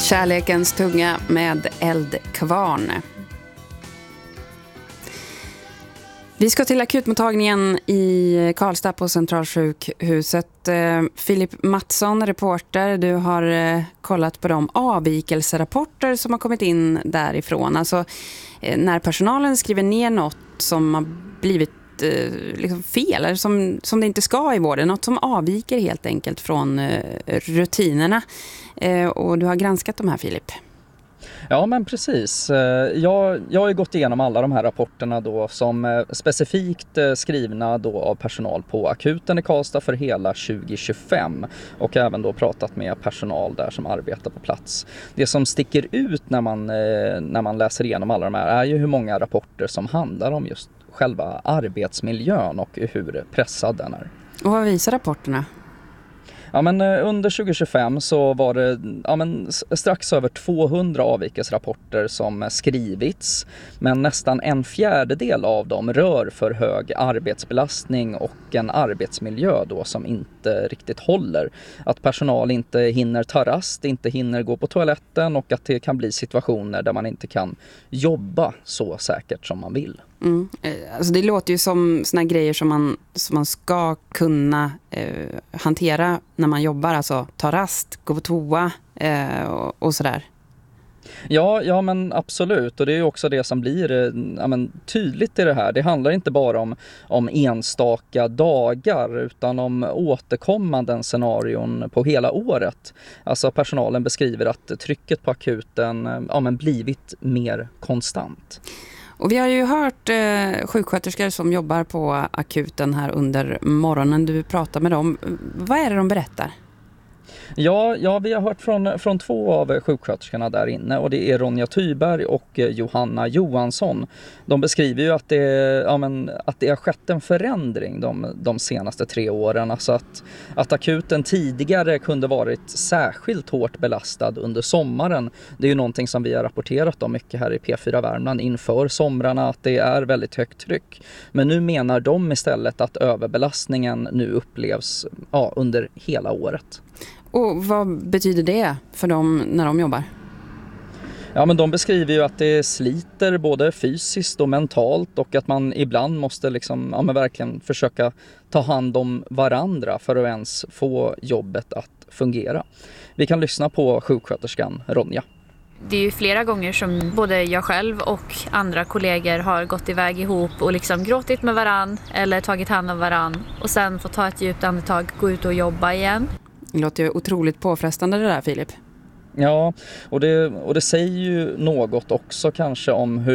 Kärlekens tunga med Eldkvarn. Vi ska till akutmottagningen i Karlstad på Centralsjukhuset. Filip Mattsson, reporter, du har kollat på de avvikelserapporter som har kommit in därifrån. Alltså när personalen skriver ner något som har blivit liksom fel eller som det inte ska i vården. Något som avviker helt enkelt från rutinerna. Och du har granskat de här, Filip. Ja, men precis. Jag har ju gått igenom alla de här rapporterna då som specifikt skrivna då av personal på akuten i Karlstad för hela 2025 och även då pratat med personal där som arbetar på plats. Det som sticker ut när man läser igenom alla de här är ju hur många rapporter som handlar om just själva arbetsmiljön och hur pressad den är. Och vad visar rapporterna? Ja, men under 2025 så var det strax över 200 avvikelsrapporter som skrivits, men nästan en fjärdedel av dem rör för hög arbetsbelastning och en arbetsmiljö då som inte riktigt håller. Att personal inte hinner ta rast, inte hinner gå på toaletten och att det kan bli situationer där man inte kan jobba så säkert som man vill. Alltså det låter ju som såna grejer som man ska kunna hantera när man jobbar, alltså ta rast, gå på toa och sådär. Ja, men absolut. Och det är ju också det som blir tydligt i det här. Det handlar inte bara om enstaka dagar utan om återkommande scenarion på hela året. Alltså personalen beskriver att trycket på akuten blivit mer konstant. Och vi har ju hört sjuksköterskor som jobbar på akuten här under morgonen. Du pratar med dem. Vad är det de berättar? Ja, vi har hört från två av sjuksköterskorna där inne och det är Ronja Thyberg och Johanna Johansson. De beskriver ju att det har skett en förändring de senaste 3 åren. Alltså att akuten tidigare kunde varit särskilt hårt belastad under sommaren. Det är ju någonting som vi har rapporterat om mycket här i P4 Värmland inför somrarna, att det är väldigt högt tryck. Men nu menar de istället att överbelastningen nu upplevs under hela året. Och vad betyder det för dem när de jobbar? Ja, men de beskriver ju att det sliter både fysiskt och mentalt och att man ibland måste verkligen försöka ta hand om varandra för att ens få jobbet att fungera. Vi kan lyssna på sjuksköterskan Ronja. Det är ju flera gånger som både jag själv och andra kollegor har gått iväg ihop och gråtit med varann eller tagit hand om varann och sen få ta ett djupt andetag, gå ut och jobba igen. Det låter ju otroligt påfrestande det där, Filip. Ja, och det säger ju något också kanske om hur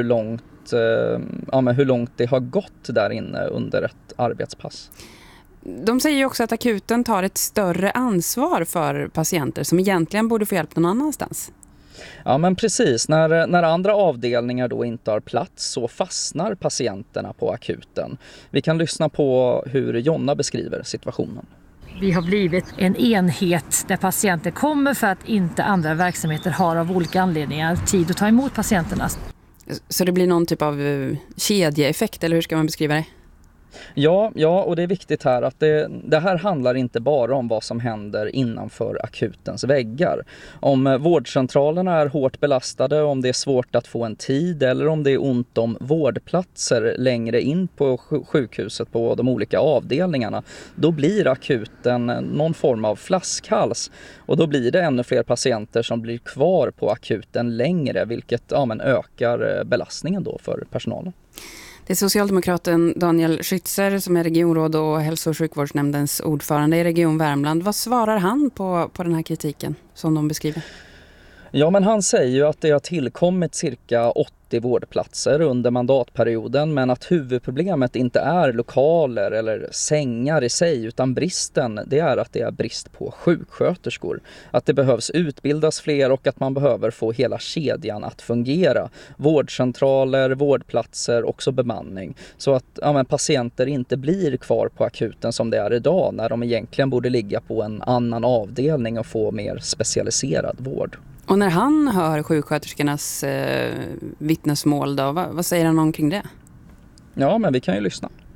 långt det har gått där inne under ett arbetspass. De säger ju också att akuten tar ett större ansvar för patienter som egentligen borde få hjälp någon annanstans. Ja, men precis. När andra avdelningar då inte har plats så fastnar patienterna på akuten. Vi kan lyssna på hur Jonna beskriver situationen. Vi har blivit en enhet där patienter kommer för att inte andra verksamheter har av olika anledningar tid att ta emot patienterna. Så det blir någon typ av kedjeeffekt, eller hur ska man beskriva det? Ja, och det är viktigt här att det här handlar inte bara om vad som händer innanför akutens väggar. Om vårdcentralerna är hårt belastade, om det är svårt att få en tid eller om det är ont om vårdplatser längre in på sjukhuset på de olika avdelningarna, då blir akuten någon form av flaskhals och då blir det ännu fler patienter som blir kvar på akuten längre, vilket ökar belastningen då för personalen. Det är socialdemokraten Daniel Schützer som är regionråd och hälso- och sjukvårdsnämndens ordförande i Region Värmland. Vad svarar han på den här kritiken som de beskriver? Ja, men han säger ju att det har tillkommit cirka 80 vårdplatser under mandatperioden, men att huvudproblemet inte är lokaler eller sängar i sig, utan bristen det är att det är brist på sjuksköterskor. Att det behövs utbildas fler och att man behöver få hela kedjan att fungera. Vårdcentraler, vårdplatser, också bemanning. Så att patienter inte blir kvar på akuten som det är idag när de egentligen borde ligga på en annan avdelning och få mer specialiserad vård. Och när han hör sjuksköterskornas vittnesmål då, vad säger han omkring det? Ja, men vi kan ju lyssna.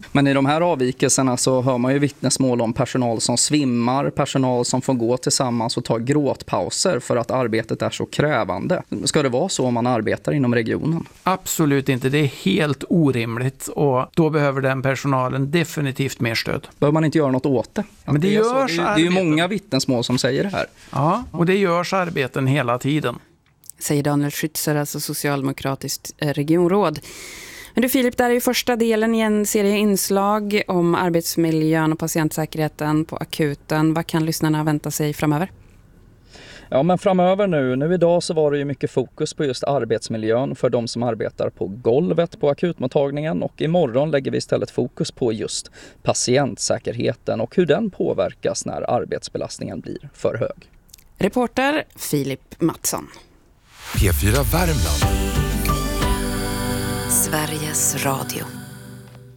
Men i de här avvikelserna så hör man ju vittnesmål om personal som svimmar, personal som får gå tillsammans och ta gråtpauser för att arbetet är så krävande. Ska det vara så om man arbetar inom regionen? Absolut inte, det är helt orimligt och då behöver den personalen definitivt mer stöd. Behöver man inte göra något åt det? Men det görs det är ju många vittnesmål som säger det här. Ja, och det görs arbeten hela tiden. Säger Daniel Schützer, alltså socialdemokratiskt regionråd. Men du Filip, där är ju första delen i en serie inslag om arbetsmiljön och patientsäkerheten på akuten. Vad kan lyssnarna vänta sig framöver? Ja, men framöver nu idag så var det ju mycket fokus på just arbetsmiljön för de som arbetar på golvet på akutmottagningen, och imorgon lägger vi istället fokus på just patientsäkerheten och hur den påverkas när arbetsbelastningen blir för hög. Reporter Filip Mattsson. P4 Värmland. Sveriges Radio.